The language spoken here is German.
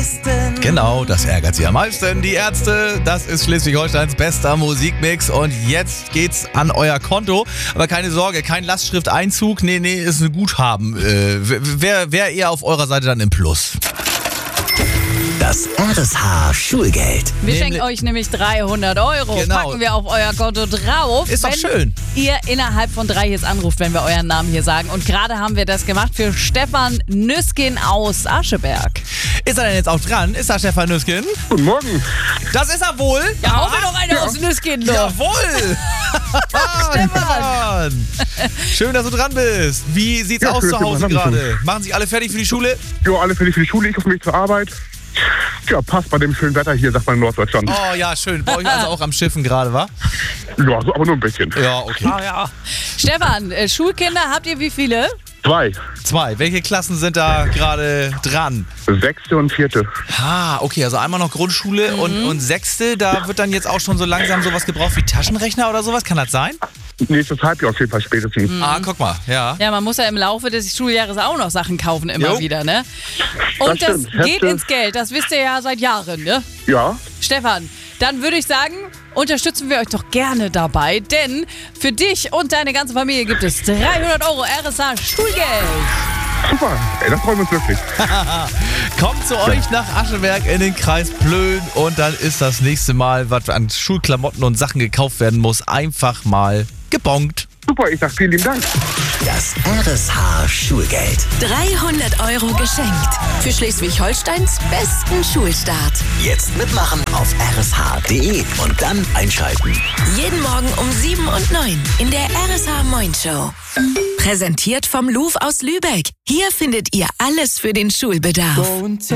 besten. Genau, das ärgert sie am meisten. Die Ärzte, das ist Schleswig-Holsteins bester Musikmix. Und jetzt geht's an euer Konto. Aber keine Sorge, kein Lastschrifteinzug. Nee, ist ein Guthaben. Wer eher auf eurer Seite dann im Plus? Das RSH-Schulgeld. Wir schenken euch nämlich 300 €. Genau. Packen wir auf euer Konto drauf. Ist doch schön. Ihr innerhalb von 3 jetzt anruft, wenn wir euren Namen hier sagen. Und gerade haben wir das gemacht für Stefan Nüskin aus Ascheberg. Ist er denn jetzt auch dran? Ist da Stefan Nüskin? Guten Morgen. Das ist er wohl. Ja, hauen wir noch eine aus Nüskin. Jawohl. Stefan. Schön, dass du dran bist. Wie sieht's aus schön, zu Hause Stefan, gerade? Machen sich alle fertig für die Schule? Ja, alle fertig für die Schule, ich auf mich zur Arbeit. Ja, passt bei dem schönen Wetter hier, sagt man in Norddeutschland. Oh ja, schön. Bei euch also auch am Schiffen gerade, wa? Ja, so, aber nur ein bisschen. Ja, okay. Stefan, Schulkinder habt ihr wie viele? 2. Welche Klassen sind da gerade dran? 6. und 4. Okay, also einmal noch Grundschule und 6. Da wird dann jetzt auch schon so langsam sowas gebraucht wie Taschenrechner oder sowas. Kann das sein? Nächstes Halbjahr auf jeden Fall spätestens. Guck mal, ja. Ja, man muss ja im Laufe des Schuljahres auch noch Sachen kaufen, immer Jo. wieder, ne? Und das stimmt. geht Hefte. ins Geld, das wisst ihr ja seit Jahren, ne? Ja, Stefan, dann würde ich sagen, unterstützen wir euch doch gerne dabei, denn für dich und deine ganze Familie gibt es 300 € RSH Schulgeld. super. Ey, das freuen wir uns wirklich. Kommt zu euch nach Ascheberg in den Kreis Plön und dann ist das nächste Mal, was an Schulklamotten und Sachen gekauft werden muss, einfach mal gebongt. Super, ich sag vielen lieben Dank. Das RSH-Schulgeld. 300 € geschenkt. Für Schleswig-Holsteins besten Schulstart. Jetzt mitmachen auf rsh.de und dann einschalten. Jeden Morgen um 7 und 9 in der RSH Moin Show. Präsentiert vom Louvre aus Lübeck. Hier findet ihr alles für den Schulbedarf.